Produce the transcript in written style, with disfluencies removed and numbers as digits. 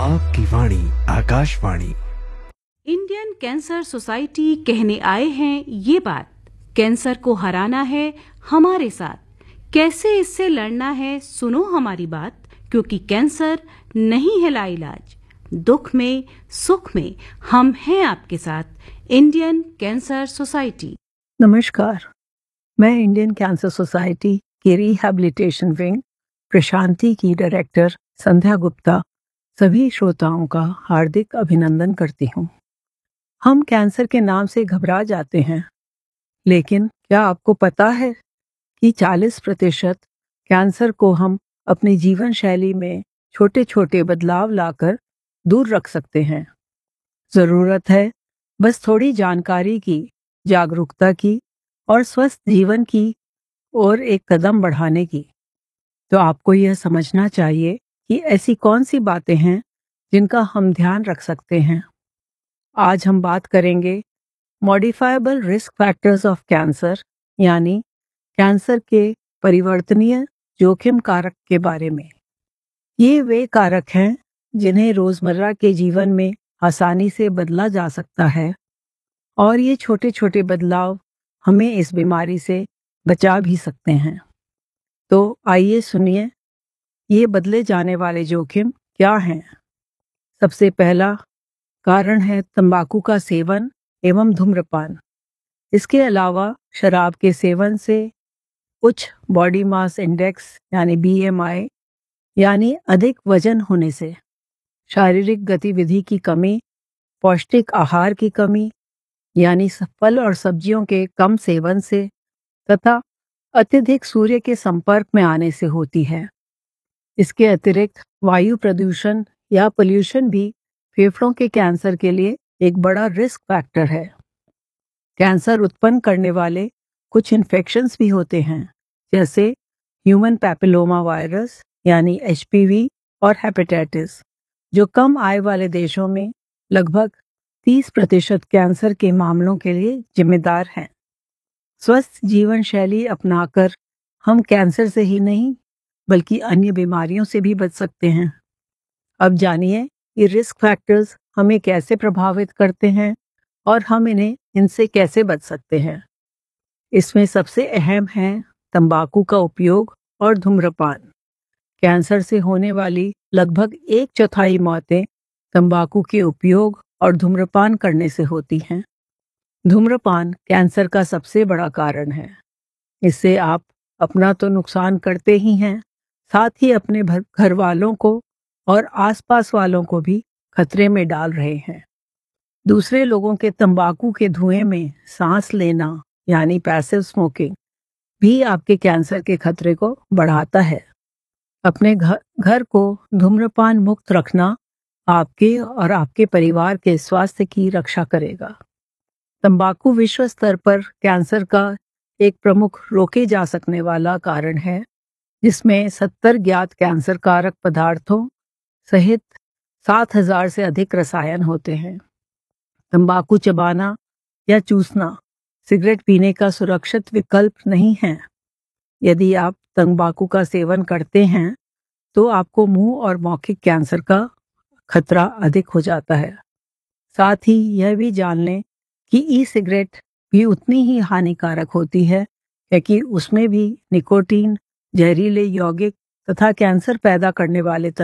आपकी वाणी Akashvani. Indian cancer society कहने आए हैं ये बात, कैंसर को हराना है हमारे साथ, कैसे इससे लड़ना है सुनो हमारी बात, क्योंकि कैंसर नहीं है लाइलाज, दुख में सुख में हम हैं आपके साथ। Indian cancer society. नमस्कार, मैं इंडियन कैंसर सोसाइटी की रिहैबिलिटेशन विंग प्रशांति की डायरेक्टर संध्या गुप्ता सभी श्रोताओं का हार्दिक अभिनंदन करती हूँ। हम कैंसर के नाम से घबरा जाते हैं, लेकिन क्या आपको पता है कि 40% कैंसर को हम अपनी जीवन शैली में छोटे छोटे बदलाव लाकर दूर रख सकते हैं। जरूरत है बस थोड़ी जानकारी की, जागरूकता की और स्वस्थ जीवन की ओर एक कदम बढ़ाने की। तो आपको यह समझना चाहिए कि ऐसी कौन सी बातें हैं जिनका हम ध्यान रख सकते हैं। आज हम बात करेंगे modifiable risk factors of cancer, यानी कैंसर के परिवर्तनीय जोखिम कारक के बारे में। ये वे कारक हैं जिन्हें रोजमर्रा के जीवन में आसानी से बदला जा सकता है, और ये छोटे छोटे बदलाव हमें इस बीमारी से बचा भी सकते हैं। तो आइए सुनिए ये बदले जाने वाले जोखिम क्या हैं। सबसे पहला कारण है तंबाकू का सेवन एवं धूम्रपान। इसके अलावा शराब के सेवन से उच्च बॉडी मास इंडेक्स यानी BMI यानी अधिक वजन होने से, शारीरिक गतिविधि की कमी, पौष्टिक आहार की कमी यानी फल और सब्जियों के कम सेवन से तथा अत्यधिक सूर्य के संपर्क में आने से होती है। इसके अतिरिक्त वायु प्रदूषण या पोल्यूशन भी फेफड़ों के कैंसर के लिए एक बड़ा रिस्क फैक्टर है। कैंसर उत्पन्न करने वाले कुछ इन्फेक्शंस भी होते हैं, जैसे ह्यूमन पैपिलोमा वायरस यानी HPV और हेपेटाइटिस, जो कम आय वाले देशों में लगभग 30% कैंसर के मामलों के लिए जिम्मेदार हैं। स्वस्थ जीवन शैली अपनाकर हम कैंसर से ही नहीं बल्कि अन्य बीमारियों से भी बच सकते हैं। अब जानिए ये रिस्क फैक्टर्स हमें कैसे प्रभावित करते हैं और हम इनसे कैसे बच सकते हैं। इसमें सबसे अहम है तंबाकू का उपयोग और धूम्रपान। कैंसर से होने वाली लगभग 1/4 मौतें तंबाकू के उपयोग और धूम्रपान करने से होती हैं। धूम्रपान कैंसर का सबसे बड़ा कारण है। इससे आप अपना तो नुकसान करते ही हैं, साथ ही अपने घर वालों को और आसपास वालों को भी खतरे में डाल रहे हैं। दूसरे लोगों के तंबाकू के धुएं में सांस लेना यानी पैसिव स्मोकिंग भी आपके कैंसर के खतरे को बढ़ाता है। अपने घर को धूम्रपान मुक्त रखना आपके और आपके परिवार के स्वास्थ्य की रक्षा करेगा। तंबाकू विश्व स्तर पर कैंसर का एक प्रमुख रोके जा सकने वाला कारण है, जिसमें 70 ज्ञात कैंसर कारक पदार्थों सहित 7000 से अधिक रसायन होते हैं। तंबाकू चबाना या चूसना सिगरेट पीने का सुरक्षित विकल्प नहीं है। यदि आप तंबाकू का सेवन करते हैं तो आपको मुंह और मौखिक कैंसर का खतरा अधिक हो जाता है। साथ ही यह भी जान लें कि ई सिगरेट भी उतनी ही हानिकारक होती है, क्योंकि उसमें भी निकोटीन, जहरीले यौगिक तथा कैंसर पैदा करने वाले